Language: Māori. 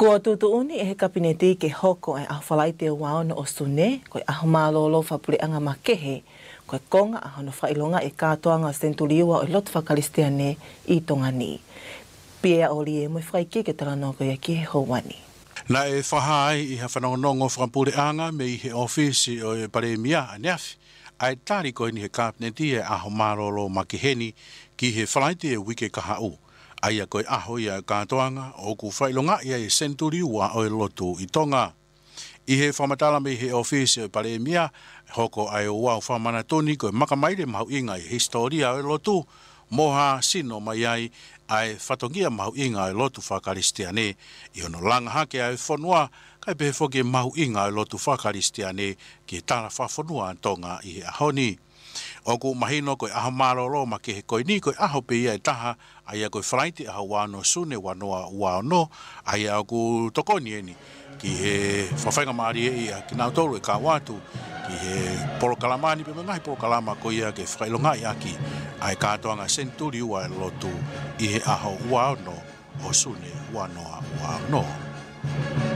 Ko tutuuni e he kapineti ke hoko e awhalai te wao no o sune, ko e aho mālolo whapureanga makehe, ko e konga aho no whailonga e kātoanga Centuriwa o lot whakalisteane I tonga ni. Pia oli e moi whaike ke tala no ko ia ki he houani. Na e whahai I ha whanongonongo whapureanga me I he ofisi o e paremia a neafi, ai tari ko ni he kapineti e aho mālolo makeheni ki he whalaite e wike kahau. Aia koe aho ia kātoanga o ku whailonga ia e Centuriwa o e lotu I tonga. I he whamatala me he ofisi o paremia, hoko ai o wau whamana toni koe makamaire mahu inga I historia o e lotu, moha sino mai ai whatongia mahu inga o e lotu whakaristiane, I ono langa hake ai whanua, kai pehe whoke mahu inga o e lotu whakaristiane ki tala whafonua tonga I he ahoni. O ku mahino koe aho maroro ma ke he koe ni koe aho pe ia e taha ai a koe whalaiti aho wano sune wanoa wano ai a ku tokoni eni ki he whawhainga maari e ia ki nautoro e ka watu ki he porokalamani pe mengahi porokalama ko ia ke whailonga I aki ai kātoanga Centuriwa e lotu I he aho wano o sune wanoa wano.